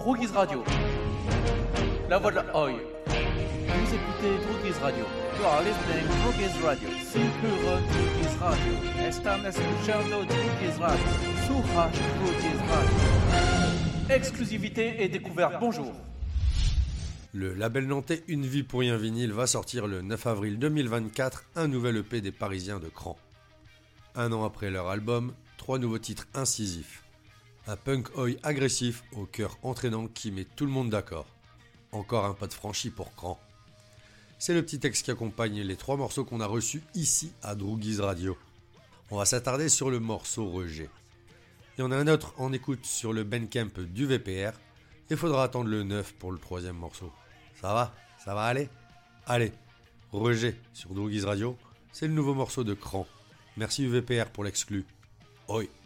Droogies Radio. La voix de la Oi. Vous écoutez Droogies Radio. You are listening to Droogies Radio. Sí, puro Droogies Radio. Están escuchando Droogies Radio. Suraj Droogies Radio. Exclusivité et découverte. Bonjour. Le label nantais Une vie pour rien vinyle va sortir le 9 avril 2024 un nouvel EP des Parisiens de Cran. Un an après leur album, 3 nouveaux titres incisifs. Un punk oi agressif au cœur entraînant qui met tout le monde d'accord. Encore un pas de franchi pour Cran. C'est le petit texte qui accompagne les 3 morceaux qu'on a reçus ici à Droogies Radio. On va s'attarder sur le morceau Rejet. Il y en a un autre en écoute sur le Bandcamp du VPR. Il faudra attendre le 9 pour le 3e morceau. Ça va aller? Allez, Rejet sur Droogies Radio, c'est le nouveau morceau de Cran. Merci UVPR pour l'exclu. Oi.